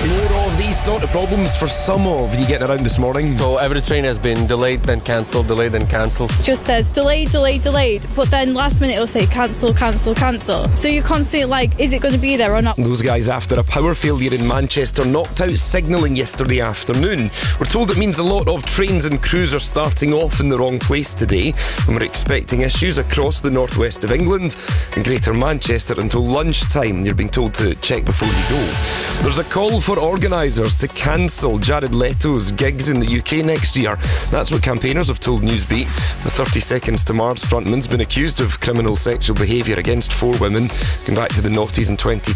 More of these sort of problems for some of you getting around this morning. So every train has been delayed, then cancelled, delayed, then cancelled. Just says delayed, delayed, delayed, but then last minute it'll say cancel, cancel, cancel. So you're constantly like, is it going to be there or not? Those guys, after a power failure in Manchester, knocked out signalling yesterday afternoon. We're told it means a lot of trains and crews are starting off in the wrong place today, and we're expecting issues across the northwest of England and Greater Manchester until lunchtime. You're being told to check before you go. There's a call for organisers to cancel Jared Leto's gigs in the UK next year. That's what campaigners have told Newsbeat. The 30 Seconds to Mars frontman's been accused of criminal sexual behaviour against 4 women, going back to the noughties in 2010.